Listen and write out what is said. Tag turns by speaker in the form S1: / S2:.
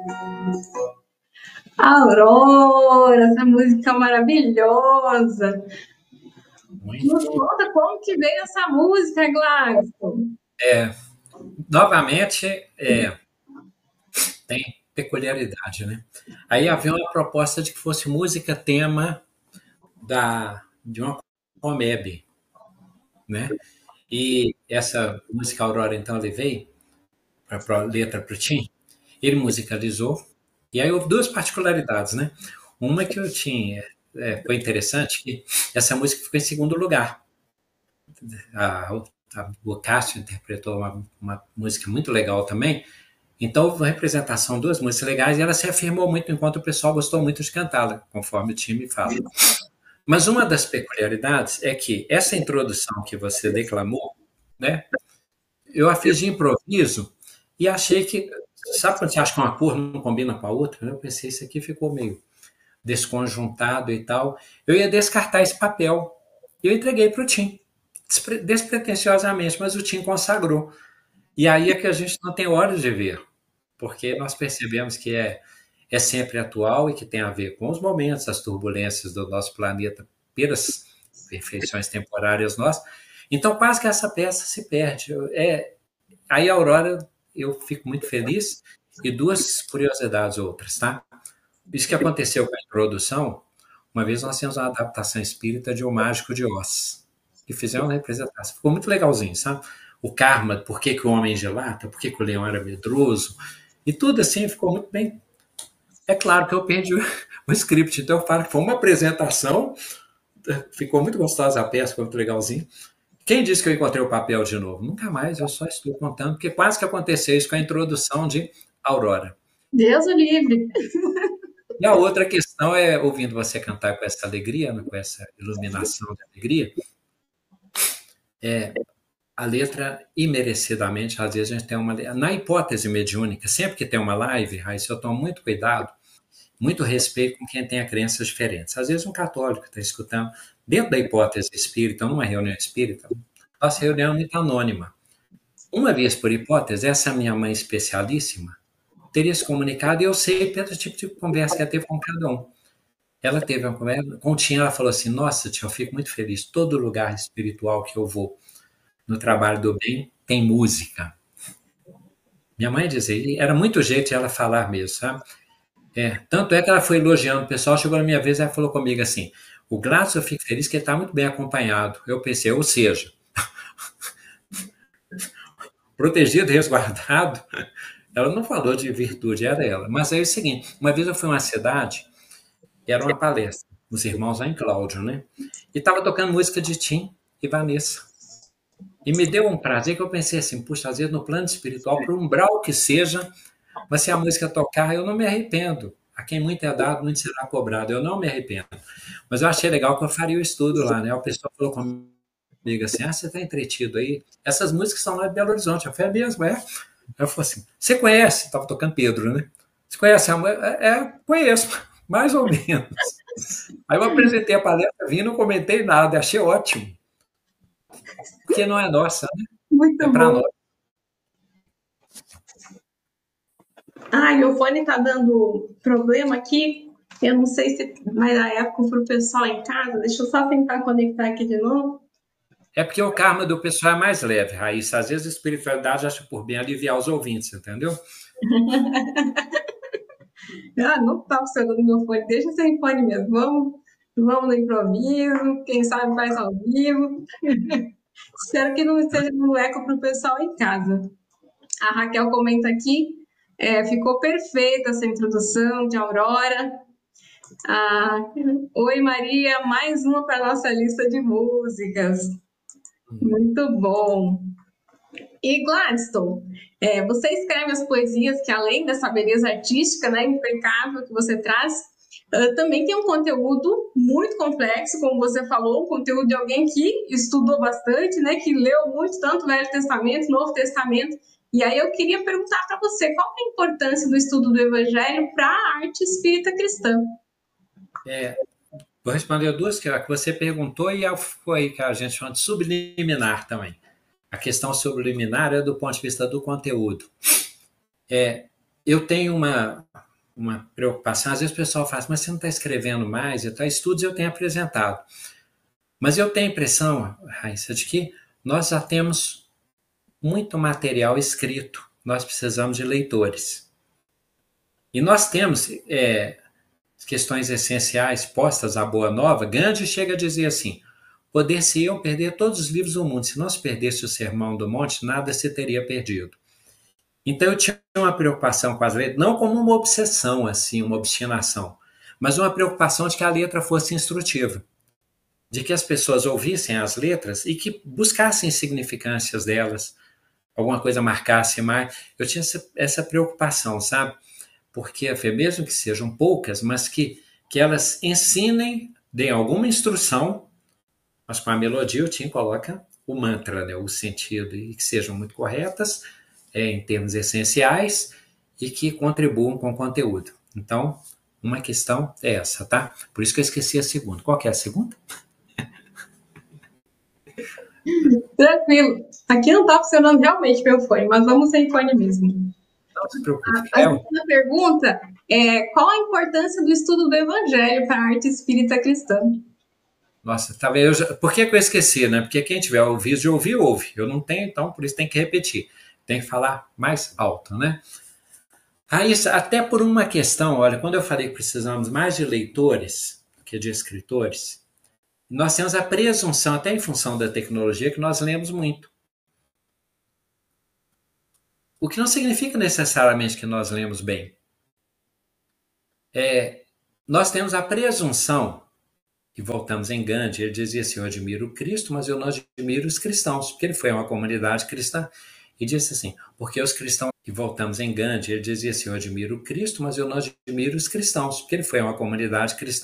S1: Aurora, essa música maravilhosa.
S2: Muito.
S1: Nos conta como que veio essa música, Gladson.
S2: Novamente, tem peculiaridade, né? Aí havia uma proposta de que fosse música tema de uma Comeb, né? E essa música Aurora, então, eu levei para a letra para o Tim, ele musicalizou, e aí houve duas particularidades, né? Uma que o Tim foi interessante, que essa música ficou em segundo lugar. O Cássio interpretou uma música muito legal também, então houve uma representação, duas músicas legais, e ela se afirmou muito enquanto o pessoal gostou muito de cantá-la, conforme o time fala. Mas uma das peculiaridades é que essa introdução que você declamou, né, eu a fiz de improviso e achei que, sabe quando você acha que uma cor não combina com a outra? Eu pensei, isso aqui ficou meio desconjuntado e tal. Eu ia descartar esse papel. E eu entreguei para o Tim, despretensiosamente, mas o Tim consagrou. E aí é que a gente não tem hora de ver, porque nós percebemos que é sempre atual e que tem a ver com os momentos, as turbulências do nosso planeta pelas perfeições temporárias nossas. Então, quase que essa peça se perde. Aí, a Aurora, eu fico muito feliz. E duas curiosidades outras, tá? Isso que aconteceu com a introdução, uma vez nós tínhamos uma adaptação espírita de O Mágico de Oz, e fizemos uma representação. Ficou muito legalzinho, sabe? O karma, por que, que o homem gelata, por que, que o leão era medroso, e tudo assim ficou muito bem. É claro que eu perdi o script, então eu falo que foi uma apresentação, ficou muito gostosa a peça, ficou muito legalzinho. Quem disse que eu encontrei o papel de novo? Nunca mais, eu só estou contando, porque quase que aconteceu isso com a introdução de Aurora.
S1: Deus o livre.
S2: E a outra questão é, ouvindo você cantar com essa alegria, né, com essa iluminação de alegria, a letra, imerecidamente, às vezes a gente tem uma. Na hipótese mediúnica, sempre que tem uma live, Raíssa, eu tomo muito cuidado, muito respeito com quem tem crenças diferentes. Às vezes um católico está escutando, dentro da hipótese espírita, numa reunião espírita, nossa reunião é muito anônima. Uma vez por hipótese, essa minha mãe especialíssima teria se comunicado e eu sei pelo tipo de conversa que ela teve com cada um. Ela teve uma conversa, com o Tim, ela falou assim, nossa, tia, eu fico muito feliz, todo lugar espiritual que eu vou, no trabalho do bem, tem música. Minha mãe dizia, e era muito jeito de ela falar mesmo, sabe? Tanto é que ela foi elogiando o pessoal, chegou na minha vez e ela falou comigo assim, o Gladson, eu fico feliz que ele está muito bem acompanhado. Eu pensei, ou seja, protegido, resguardado, ela não falou de virtude, era ela. Mas aí é o seguinte, uma vez eu fui a uma cidade, era uma palestra, os irmãos lá em Cláudio, né? E estava tocando música de Tim e Vanessa. E me deu um prazer que eu pensei assim, puxa, às vezes no plano espiritual, por umbral que seja, mas se a música tocar, eu não me arrependo. A quem muito é dado, muito será cobrado. Eu não me arrependo. Mas eu achei legal que eu faria o estudo lá, né? A pessoa falou comigo assim, você está entretido aí? Essas músicas são lá de Belo Horizonte. Eu falei, mesmo, é? Eu falei assim, você conhece? Estava tocando Pedro, né? Você conhece a música? Conheço, mais ou menos. Aí eu apresentei a palestra, vim, não comentei nada, achei ótimo. Porque não é nossa, né? É
S1: Muito
S2: para
S1: bom.
S2: nós.
S1: Ai, meu fone tá dando problema aqui. Eu não sei se vai dar eco pro pessoal em casa. Deixa eu só tentar conectar aqui de novo.
S2: É porque o karma do pessoal é mais leve, Raíssa. Às vezes a espiritualidade acha por bem aliviar os ouvintes, entendeu?
S1: Ah, não tá funcionando meu fone. Deixa sem fone mesmo. Vamos no improviso. Quem sabe faz ao vivo. Espero que não esteja dando eco pro pessoal em casa. A Raquel comenta aqui. Ficou perfeita essa introdução de Aurora. Oi, Maria, mais uma para nossa lista de músicas. Muito bom. E Gladstone, você escreve as poesias que, além dessa beleza artística, né, impecável que você traz, também tem um conteúdo muito complexo, como você falou, um conteúdo de alguém que estudou bastante, né, que leu muito, tanto o Velho Testamento, Novo Testamento. E aí eu queria perguntar para você, qual é a importância do estudo do Evangelho para a arte espírita cristã?
S2: Vou responder duas que você perguntou e foi que a gente chama de subliminar também. A questão subliminar é do ponto de vista do conteúdo. Eu tenho uma preocupação. Às vezes o pessoal fala, mas você não está escrevendo mais, estudos eu tenho apresentado. Mas eu tenho a impressão, Raíssa, de que nós já temos muito material escrito, nós precisamos de leitores. E nós temos questões essenciais postas à boa nova. Gandhi chega a dizer assim, poder-se-iam perder todos os livros do mundo, se não se perdesse o Sermão do Monte, nada se teria perdido. Então eu tinha uma preocupação com as letras, não como uma obsessão, assim, uma obstinação, mas uma preocupação de que a letra fosse instrutiva, de que as pessoas ouvissem as letras e que buscassem significâncias delas, alguma coisa marcasse mais. Eu tinha essa preocupação, sabe? Porque, mesmo que sejam poucas, mas que elas ensinem, deem alguma instrução, mas com a melodia o Tim coloca o mantra, né, o sentido, e que sejam muito corretas, em termos essenciais, e que contribuam com o conteúdo. Então, uma questão é essa, tá? Por isso que eu esqueci a segunda. Qual que é a segunda?
S1: Tranquilo. Aqui não está funcionando realmente meu fone, mas vamos sem fone mesmo.
S2: Não se preocupe.
S1: A segunda pergunta é: qual a importância do estudo do Evangelho para a arte espírita cristã?
S2: Nossa, tá vendo? Por que eu esqueci, né? Porque quem tiver ouvido de ouvir, ouve. Eu não tenho, então por isso tem que repetir. Tem que falar mais alto, né? Aí, até por uma questão, olha, quando eu falei que precisamos mais de leitores que de escritores, nós temos a presunção, até em função da tecnologia, que nós lemos muito. O que não significa necessariamente que nós lemos bem. Nós temos a presunção, e voltamos em Gandhi, ele dizia assim, eu admiro o Cristo, mas eu não admiro os cristãos, porque ele foi uma comunidade cristã, e disse assim, porque os cristãos, e voltamos em Gandhi, ele dizia assim, eu admiro o Cristo, mas eu não admiro os cristãos, porque ele foi uma comunidade cristã,